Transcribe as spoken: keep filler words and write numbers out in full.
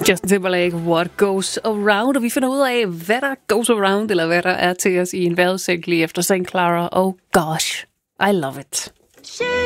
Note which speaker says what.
Speaker 1: Justin Timberlake, What Goes Around, og vi finder ud af, hvad der goes around, eller hvad der er til os i en vejrudsigt lige efter Saint Clara. Oh gosh, I love it.